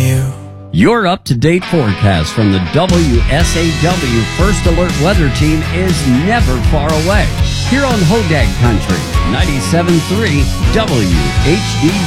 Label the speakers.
Speaker 1: you.
Speaker 2: Your up-to-date forecast from the WSAW First Alert Weather Team is never far away. Here on Hodag Country, 97.3 WHDZ.